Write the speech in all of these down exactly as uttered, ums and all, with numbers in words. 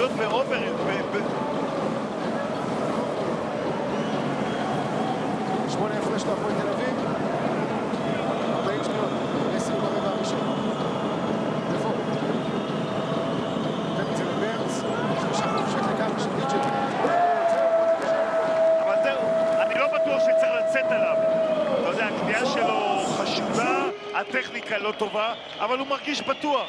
להיות באובר... שמונה הפרש להפועל תל אביב. ארבעים שניות לסיום הרבע הראשון. דפו. נותן את זה לברנס. שלושה חופשת לכמה של דיג'ל. אבל זהו, אני לא בטוח שצריך לצאת עליו. אתה יודע, הקביעה שלו חשובה, הטכניקה לא טובה, אבל הוא מרגיש בטוח.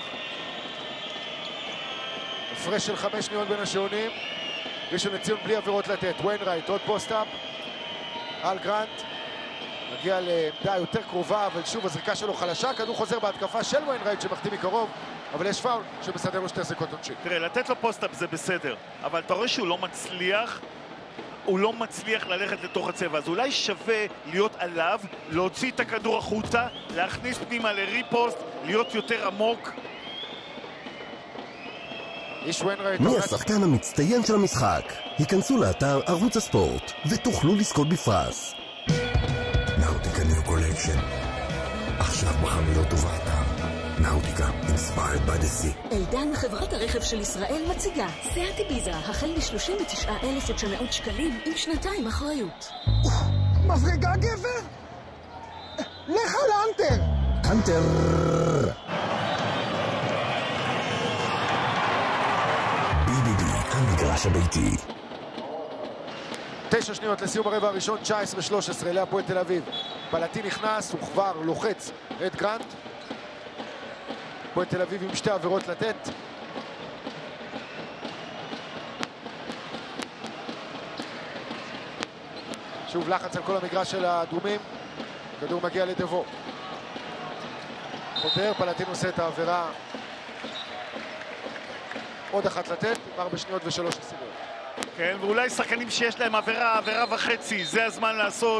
הפרש של חמש שניות בין השעונים. ראשון לציון בלי עבירות לתת. ויינרייט, עוד פוסט-אפ. על גרנט. מגיע לעמדה יותר קרובה, אבל שוב הזריקה שלו חלשה. כדור חוזר בהתקפה של ויינרייט שמחטיא מקרוב, אבל יש פאול שמסדר לו שתי זריקות עונשין. תראה, לתת לו פוסט-אפ זה בסדר, אבל אתה רואה שהוא לא מצליח, הוא לא מצליח ללכת לתוך הצבע, אז אולי שווה להיות עליו, להוציא את הכדור החוצה, להכניס פנימה לריפוסט, להיות יותר עמוק. מי השחקן המצטיין של המשחק? היכנסו לאתר ערוץ הספורט ותוכלו לזכות בפרס. נאוטיקה ניו קולקשן, עכשיו בחנויות ובאתר. נאוטיקה, inspired by the sea. אלדן, חברת הרכב של ישראל, מציגה סיאט איביזה, החל מ-שלושים ותשעה אלף ותשע מאות שקלים עם שנתיים אחריות. מברגה גבר? לך על אנטר! אנטר! המגרש הביתי. תשע שניות לסיום הרבע הראשון, תשע עשרה שלוש עשרה להפועל תל אביב. פלטי נכנס, הוא כבר לוחץ את גרנט. הפועל תל אביב עם שתי עבירות לתת. שוב לחץ על כל המגרש של האדומים. כדור מגיע לדבו. חותר, פלטין עושה את העבירה. עוד אחת לתת, ארבע שניות ושלוש נסיבות. כן, ואולי שחקנים שיש להם עבירה, עבירה וחצי, זה הזמן לעשות.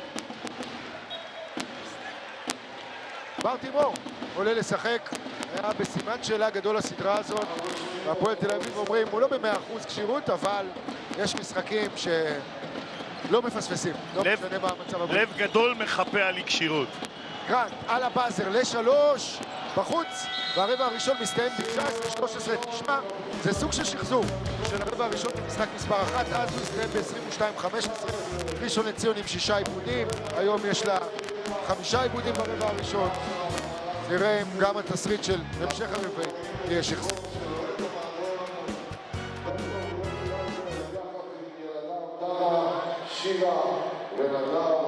בר תימור עולה לשחק, היה בסימן שאלה גדול הסדרה הזאת. והפועל תל אביב אומרים, הוא לא במאה אחוז כשירות, אבל יש משחקים שלא מפספסים. לא משנה מה המצב הבא. לב גדול מחפה על כשירות. גרנט על הבאזר לשלוש, בחוץ. והרבע הראשון מסתיים ב-תשע עשרה שלוש עשרה. תשמע, זה סוג של שחזור של הרבע הראשון במשחק מספר אחת, אז הוא מסתיים ב-עשרים ושתיים חמש עשרה. ראשון לציון עם שישה עיבודים, היום יש לה חמישה עיבודים ברבע הראשון. נראה אם גם התסריט של המשך הרבע יהיה שחזור. שיבה ונדב